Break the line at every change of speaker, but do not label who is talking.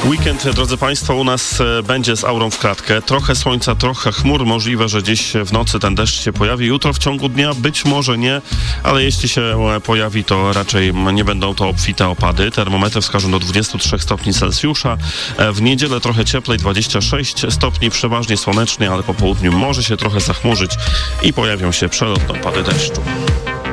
Weekend, drodzy Państwo, u nas będzie z aurą w kratkę. Trochę słońca, trochę chmur. Możliwe, że dziś w nocy ten deszcz się pojawi. Jutro w ciągu dnia być może nie, ale jeśli się pojawi, to raczej nie będą to obfite opady. Termometry wskażą do 23 stopni Celsjusza. W niedzielę trochę cieplej, 26 stopni, przeważnie słonecznie, ale po południu może się trochę zachmurzyć i pojawią się przelotne opady deszczu.